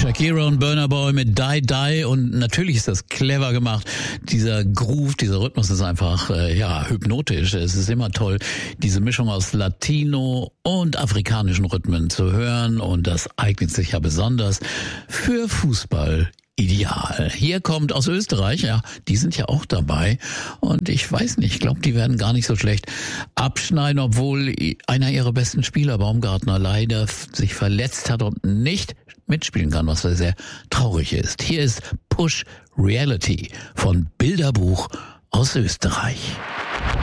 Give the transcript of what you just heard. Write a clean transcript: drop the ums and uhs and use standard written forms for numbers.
Shakira und Burna Boy mit Die Die, und natürlich ist das clever gemacht. Dieser Groove, dieser Rhythmus ist einfach hypnotisch. Es ist immer toll, diese Mischung aus Latino und afrikanischen Rhythmen zu hören, und das eignet sich ja besonders für Fußball. Ideal. Hier kommt aus Österreich, ja, die sind ja auch dabei, und ich weiß nicht, ich glaube, die werden gar nicht so schlecht abschneiden, obwohl einer ihrer besten Spieler, Baumgartner, leider sich verletzt hat und nicht mitspielen kann, was sehr traurig ist. Hier ist Push Reality von Bilderbuch aus Österreich.